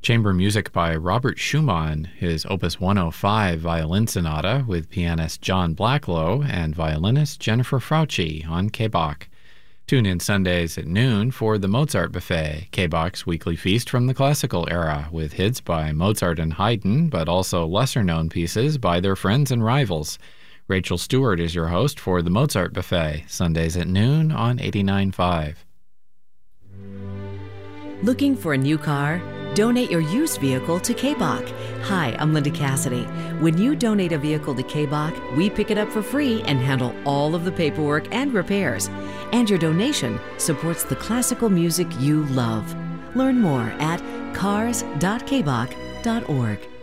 Chamber music by Robert Schumann, his Opus 105 Violin Sonata with pianist John Blacklow and violinist Jennifer Frautschi on K-Bach. Tune in Sundays at noon for the Mozart Buffet, K-Bach's weekly feast from the classical era, with hits by Mozart and Haydn, but also lesser-known pieces by their friends and rivals. Rachel Stewart is your host for the Mozart Buffet, Sundays at noon on 89.5. Looking for a new car? Donate your used vehicle to K-Bach. Hi, I'm Linda Cassidy. When you donate a vehicle to K-Bach, we pick it up for free and handle all of the paperwork and repairs. And your donation supports the classical music you love. Learn more at cars.kbach.org.